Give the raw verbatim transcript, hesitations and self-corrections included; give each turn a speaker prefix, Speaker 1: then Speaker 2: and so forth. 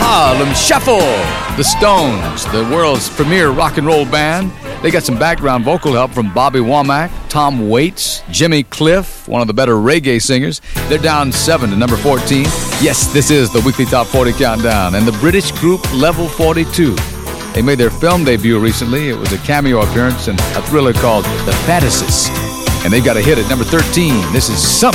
Speaker 1: Harlem Shuffle. The Stones, the world's premier rock and roll band. They got some background vocal help from Bobby Womack, Tom Waits, Jimmy Cliff, one of the better reggae singers. They're down seven to number fourteen. Yes, this is the weekly Top forty Countdown. And the British group Level forty-two. They made their film debut recently. It was a cameo appearance in a thriller called The Fantasists. And they've got a hit at number thirteen. This is Something